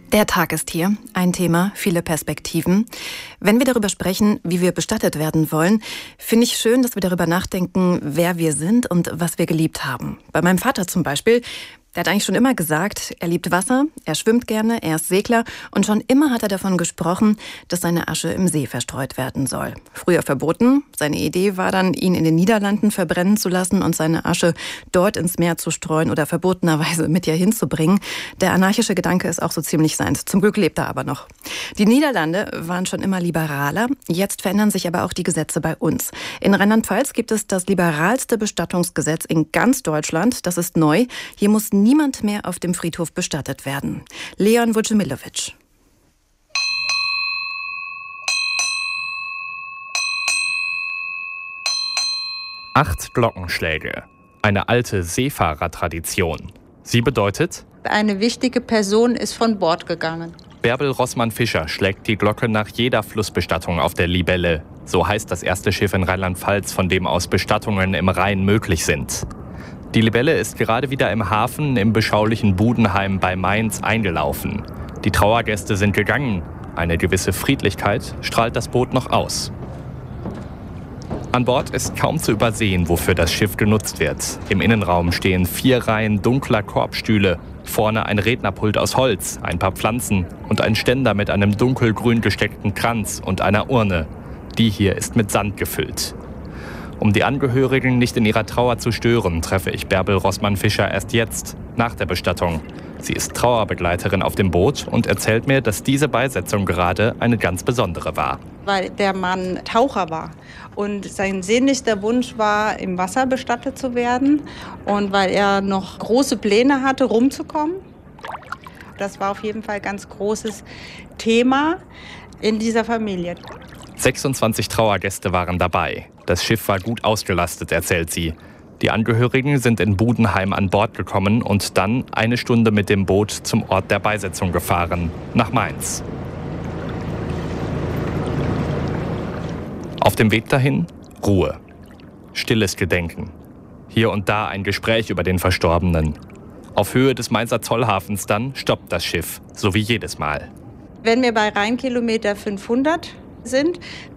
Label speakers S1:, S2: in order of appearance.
S1: Der Tag ist hier. Ein Thema, viele Perspektiven. Wenn wir darüber sprechen, wie wir bestattet werden wollen, finde ich schön, dass wir darüber nachdenken, wer wir sind und was wir geliebt haben. Bei meinem Vater zum Beispiel, der hat eigentlich schon immer gesagt, er liebt Wasser, er schwimmt gerne, er ist Segler und schon immer hat er davon gesprochen, dass seine Asche im See verstreut werden soll. Früher verboten. Seine Idee war dann, ihn in den Niederlanden verbrennen zu lassen und seine Asche dort ins Meer zu streuen oder verbotenerweise mit ihr hinzubringen. Der anarchische Gedanke ist auch so ziemlich seins. Zum Glück lebt er aber noch. Die Niederlande waren schon immer liberaler. Jetzt verändern sich aber auch die Gesetze bei uns. In Rheinland-Pfalz gibt es das liberalste Bestattungsgesetz in ganz Deutschland. Das ist neu. Hier muss niemand mehr auf dem Friedhof bestattet werden. Leon Vucemilovic.
S2: Acht Glockenschläge. Eine alte Seefahrertradition. Sie bedeutet:
S3: Eine wichtige Person ist von Bord gegangen.
S2: Bärbel Rossmann-Fischer schlägt die Glocke nach jeder Flussbestattung auf der Libelle. So heißt das erste Schiff in Rheinland-Pfalz, von dem aus Bestattungen im Rhein möglich sind. Die Libelle ist gerade wieder im Hafen im beschaulichen Budenheim bei Mainz eingelaufen. Die Trauergäste sind gegangen. Eine gewisse Friedlichkeit strahlt das Boot noch aus. An Bord ist kaum zu übersehen, wofür das Schiff genutzt wird. Im Innenraum stehen 4 Reihen dunkler Korbstühle. Vorne ein Rednerpult aus Holz, ein paar Pflanzen und ein Ständer mit einem dunkelgrün gesteckten Kranz und einer Urne. Die hier ist mit Sand gefüllt. Um die Angehörigen nicht in ihrer Trauer zu stören, treffe ich Bärbel Rossmann-Fischer erst jetzt, nach der Bestattung. Sie ist Trauerbegleiterin auf dem Boot und erzählt mir, dass diese Beisetzung gerade eine ganz besondere war.
S3: Weil der Mann Taucher war und sein sehnlichster Wunsch war, im Wasser bestattet zu werden. Und weil er noch große Pläne hatte, rumzukommen. Das war auf jeden Fall ein ganz großes Thema in dieser Familie.
S2: 26 Trauergäste waren dabei. Das Schiff war gut ausgelastet, erzählt sie. Die Angehörigen sind in Budenheim an Bord gekommen und dann 1 Stunde mit dem Boot zum Ort der Beisetzung gefahren, nach Mainz. Auf dem Weg dahin Ruhe, stilles Gedenken. Hier und da ein Gespräch über den Verstorbenen. Auf Höhe des Mainzer Zollhafens dann stoppt das Schiff, so wie jedes Mal.
S3: Wenn wir bei Rheinkilometer 500 sind,